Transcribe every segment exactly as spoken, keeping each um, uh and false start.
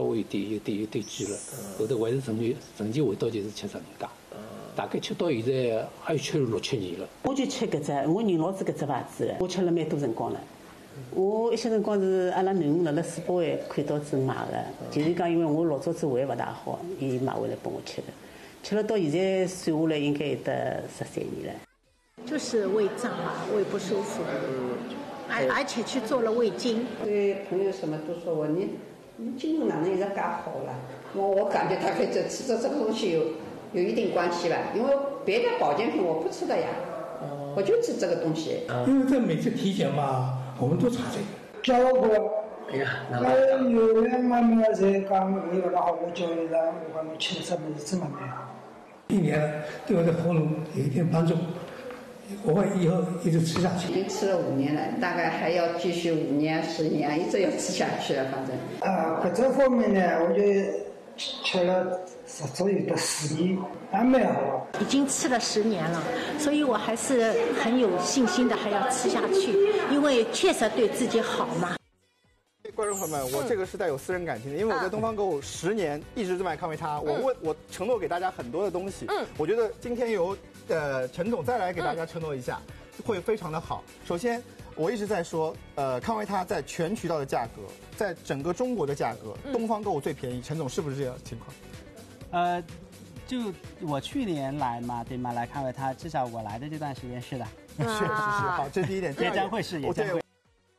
微有点有点有点贵了，后头还是成绩成绩回到就是七十人家，大概吃到现在也有吃了六七年了。 我就吃搿只，我认老子搿只牌子的，我吃了蛮多辰光了。我一些辰光是阿拉囡恩辣辣世博会看到子买的，就是讲因为我老早子胃勿大好，伊买回来拨我吃的，吃了到现在算下来应该有得十三年了。 就是胃胀嘛，胃不舒服，而而且去做了胃镜。 对朋友什么都说我你你精神哪能一直介好了？我我感觉大概这吃着这个东西有有一定关系吧，因为别的保健品我不吃的呀，我就吃这个东西。 因为这每次体检嘛，我们都查这个。 教过， 哎呀，那呃，有的妈妈在讲胃不大好，我叫伊拉我讲你吃什么是真的蛮好。 一年对我的喉咙有一点帮助。我会以后一直吃下去。 已经吃了五年了，大概还要继续五年、十年，一直要吃下去了。反正啊，搿这方面呢，我就吃了十足有的十年，还蛮好。 已经吃了十年了，所以我还是很有信心的，还要吃下去，因为确实对自己好嘛。 观众朋友们，我这个是带有私人感情的，因为我在东方购物十年一直在买康维他，我问我承诺给大家很多的东西，嗯，我觉得今天由呃陈总再来给大家承诺一下，会非常的好。首先，我一直在说，呃，康维他在全渠道的价格，在整个中国的价格，东方购物最便宜。陈总是不是这样情况？ 呃，就我去年来嘛，对吗？来康维他，至少我来的这段时间是的。 是是是，好，这是第一点。 也将会是，也将会。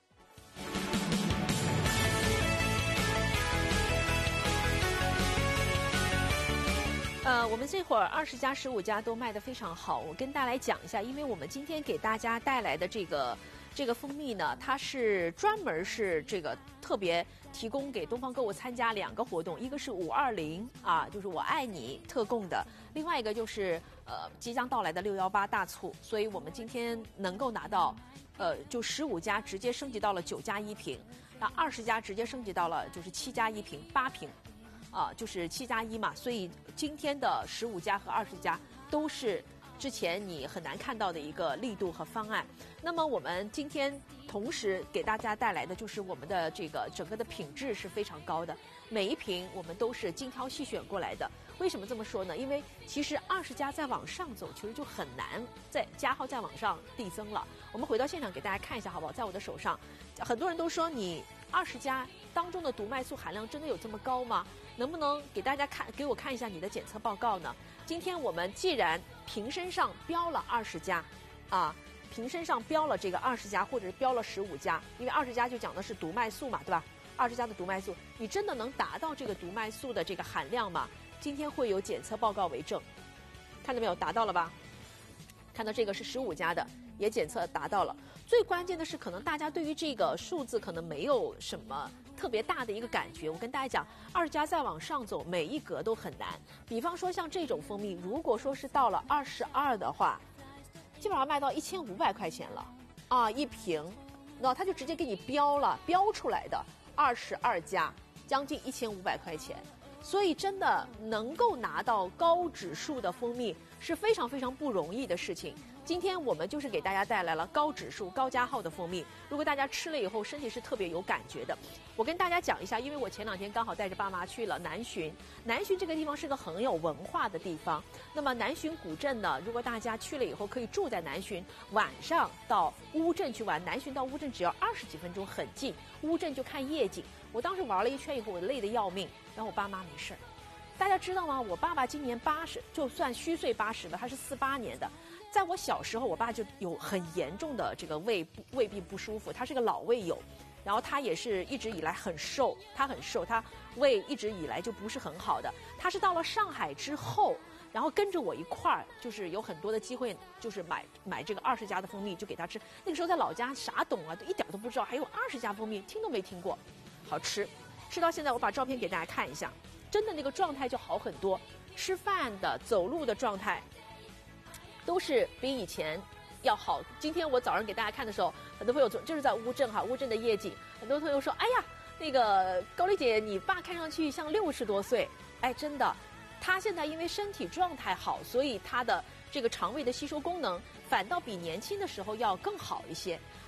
呃，我们这会儿二十家、十五家都卖得非常好。我跟大家来讲一下，因为我们今天给大家带来的这个这个蜂蜜呢，它是专门是这个特别提供给东方购物参加两个活动，一个是五二零啊，就是我爱你特供的，另外一个就是呃即将到来的六幺八大促，所以我们今天能够拿到呃就十五家直接升级到了九加一瓶，那二十家直接升级到了就是七加一瓶、八瓶。啊，就是七加一嘛，所以今天的十五家和二十家都是之前你很难看到的一个力度和方案。那么我们今天同时给大家带来的就是我们的这个整个的品质是非常高的，每一瓶我们都是精挑细选过来的。为什么这么说呢？因为其实二十家再往上走，其实就很难再加号再往上递增了。我们回到现场给大家看一下好不好？在我的手上，很多人都说你二十家当中的毒麦素含量真的有这么高吗？能不能给大家看，给我看一下你的检测报告呢？今天我们既然瓶身上标了二十家，啊，瓶身上标了这个二十家，或者是标了十五家，因为二十家就讲的是毒麦素嘛，对吧？二十家的毒麦素，你真的能达到这个毒麦素的这个含量吗？今天会有检测报告为证，看到没有？达到了吧？看到这个是十五家的，也检测达到了。最关键的是，可能大家对于这个数字可能没有什么特别大的一个感觉。我跟大家讲，二十家再往上走，每一格都很难。比方说像这种蜂蜜，如果说是到了二十二的话，基本上卖到一千五百块钱了啊，一瓶，那他就直接给你标了，标出来的二十二家，将近一千五百块钱。所以真的能够拿到高指数的蜂蜜是非常非常不容易的事情。今天我们就是给大家带来了高指数、高加号的蜂蜜。如果大家吃了以后，身体是特别有感觉的。我跟大家讲一下，因为我前两天刚好带着爸妈去了南浔。南浔这个地方是个很有文化的地方。那么南浔古镇呢，如果大家去了以后，可以住在南浔，晚上到乌镇去玩。南浔到乌镇只要二十几分钟，很近。乌镇就看夜景。我当时玩了一圈以后，我累得要命，然后我爸妈没事儿。大家知道吗？我爸爸今年八十，就算虚岁八十了，他是四八年的。在我小时候，我爸就有很严重的这个胃胃壁不舒服，他是个老胃友，然后他也是一直以来很瘦，他很瘦，他胃一直以来就不是很好的。他是到了上海之后，然后跟着我一块儿，就是有很多的机会，就是买买这个二十家的蜂蜜，就给他吃。那个时候在老家啥懂啊，都一点都不知道，还有二十家蜂蜜，听都没听过，好吃，吃到现在，我把照片给大家看一下，真的那个状态就好很多，吃饭的、走路的状态。都是比以前要好。今天我早上给大家看的时候，很多朋友说就是在乌镇哈，乌镇的夜景，很多朋友说，哎呀，那个高丽姐，你爸看上去像六十多岁，哎，真的，他现在因为身体状态好，所以他的这个肠胃的吸收功能反倒比年轻的时候要更好一些。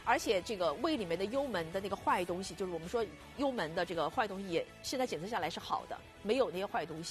而且这个胃里面的幽门的那个坏东西，就是我们说幽门的这个坏东西也现在检测下来是好的，没有那些坏东西。